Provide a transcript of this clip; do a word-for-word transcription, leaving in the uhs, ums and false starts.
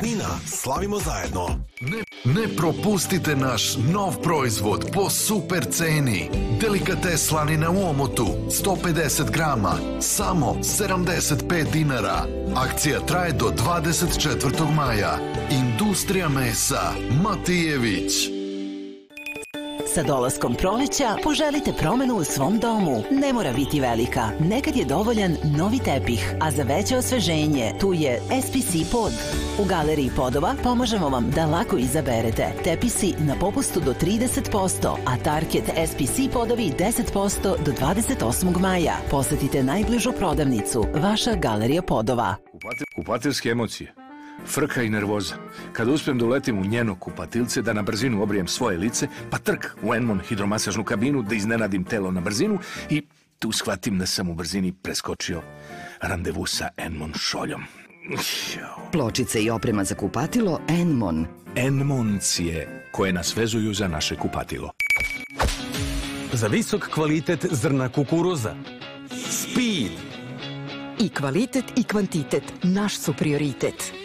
Vina, slavimo zajedno. Ne, ne propustite naš nov proizvod po super ceni. Delikatес slanina u omotu, sto pedeset grama, samo sedamdeset pet dinara. Akcija traje do dvadeset četvrtog maja. Industrija mesa Matijević. Sa dolaskom proleća poželite promenu u svom domu. Ne mora biti velika. Nekad je dovoljan novi tepih, a za veće osveženje tu je S P C pod. U Galeriji podova pomažemo vam da lako izaberete. Tepisi na popustu do trideset posto, a Target S P C podovi deset posto do dvadeset osmog maja. Posetite najbližu prodavnicu. Vaša Galerija podova. Kupatilske emocije. Frka i nervoza. Kada uspijem da uletim u njeno kupatilce, da na brzinu obrijem svoje lice, pa trk u Enmon hidromasažnu kabinu, da iznenadim telo na brzinu i tu shvatim da sam u brzini preskočio randevu sa Enmon šoljom. Pločice i oprema za kupatilo Enmon. Enmoncije koje nas vezuju za naše kupatilo. Za visok kvalitet zrna kukuruza. Speed. I kvalitet i kvantitet naš su prioritet.